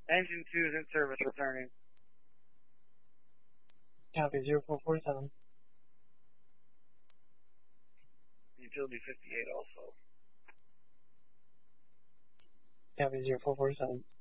Engine 2 is in service, returning. Copy 0447. Utility 58 also. Copy 0447.